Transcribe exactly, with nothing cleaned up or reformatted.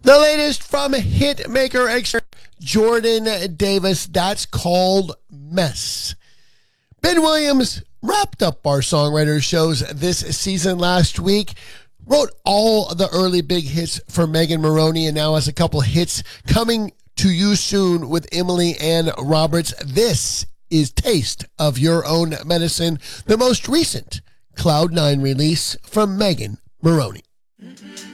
The latest from hitmaker extra Jordan Davis, that's called Mess. Ben Williams wrapped up our songwriter shows this season last week, wrote all the early big hits for Megan Moroney, and now has a couple hits coming to you soon with Emily Ann Roberts. This is Taste of Your Own Medicine, the most recent Cloud nine release from Megan Moroney. Mm-hmm.